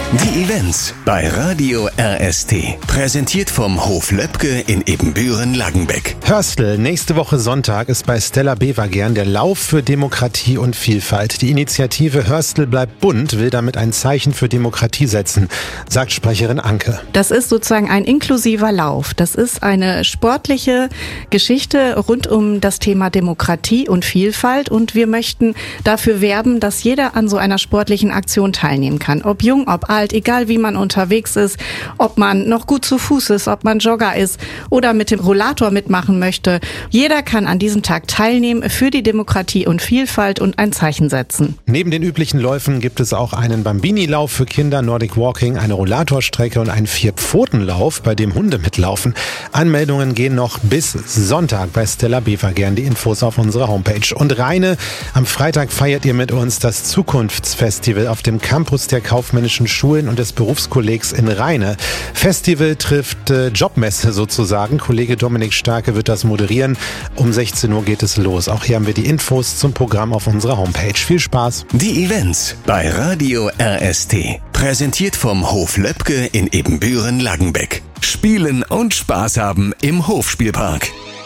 Die Events bei Radio RST. Präsentiert vom Hof Löbke in Ebenbüren-Langenbeck. Hörstel, nächste Woche Sonntag ist bei Stella Bevergern der Lauf für Demokratie und Vielfalt. Die Initiative Hörstel bleibt bunt will damit ein Zeichen für Demokratie setzen, sagt Sprecherin Anke. Das ist sozusagen ein inklusiver Lauf. Das ist eine sportliche Geschichte rund um das Thema Demokratie und Vielfalt. Und wir möchten dafür werben, dass jeder an so einer sportlichen Aktion teilnehmen kann. Ob jung, ob alt, egal wie man unterwegs ist, ob man noch gut zu Fuß ist, ob man Jogger ist oder mit dem Rollator mitmachen möchte. Jeder kann an diesem Tag teilnehmen für die Demokratie und Vielfalt und ein Zeichen setzen. Neben den üblichen Läufen gibt es auch einen Bambini-Lauf für Kinder, Nordic Walking, eine Rollatorstrecke und einen Vierpfotenlauf, bei dem Hunde mitlaufen. Anmeldungen gehen noch bis Sonntag bei Stella Bevergern. Die Infos auf unserer Homepage. Und Rheine, am Freitag feiert ihr mit uns das Zukunftsfestival auf dem Campus der kaufmännischen Schulen und des Berufskollegs in Rheine. Festival trifft Jobmesse sozusagen. Kollege Dominik Starke wird das moderieren. Um 16 Uhr geht es los. Auch hier haben wir die Infos zum Programm auf unserer Homepage. Viel Spaß. Die Events bei Radio RST. Präsentiert vom Hof Löbke in Ebenbüren-Langenbeck. Spielen und Spaß haben im Hofspielpark.